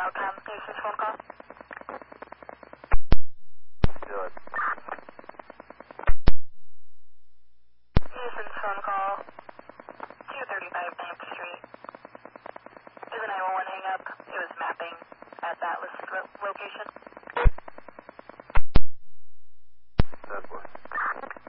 Falcom, Houston's phone call. Good. Houston's phone call, 235 Bank Street. Is a 911 hang up. It was mapping at that listed location.